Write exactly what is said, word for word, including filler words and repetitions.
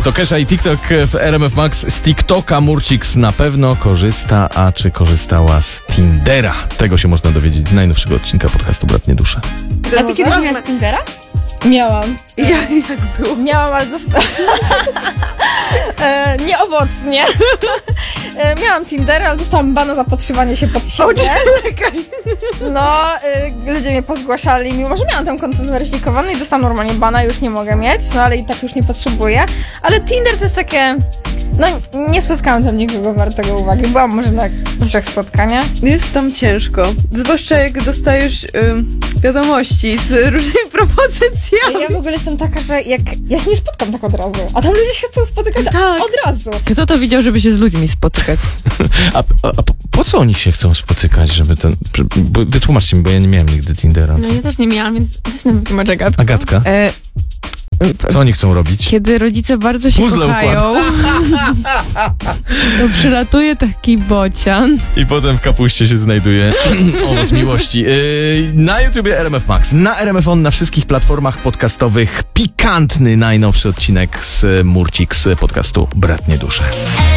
To Kesha i TikTok w R M F Max. Z TikToka Murciks na pewno korzysta, a czy korzystała z Tindera? Tego się można dowiedzieć z najnowszego odcinka podcastu Bratnie Dusze. A ty kiedyś miałaś Tindera? Miałam. Ja, jak było? Miałam, ale dostałam. e, nieowocnie. e, miałam Tindera, ale dostałam bana za podszywanie się pod siebie. O, czekaj. No, y, ludzie mnie pozgłaszali, mimo że miałam tam konto zweryfikowane i dostałam normalnie bana, już nie mogę mieć, no ale i tak już nie potrzebuję. Ale Tinder to jest takie... No, nie spotkałam tam nikogo wartego uwagi. Byłam może na trzech spotkaniach. Jest tam ciężko. Zwłaszcza jak dostajesz ym, wiadomości z różnymi propozycjami. Ja w ogóle jestem taka, że jak... Ja się nie spotkam tak od razu. A tam ludzie się chcą spotykać Tak. od razu. Kto to widział, żeby się z ludźmi spotkać? A, a, a po, po co oni się chcą spotykać, żeby ten... Bo, wytłumaczcie mi, bo ja nie miałem nigdy Tindera. No ja też nie miałam, więc weź nam wytłumacz, Agatka. Agatka, E, co oni chcą robić? kiedy rodzice bardzo się Puzzle kochają, to przylatuje taki bocian. I potem w kapuście się znajduje owoc miłości. Yy, na YouTubie R M F Max, na R M F On, na wszystkich platformach podcastowych. Pikantny najnowszy odcinek z Murciks podcastu Bratnie Dusze.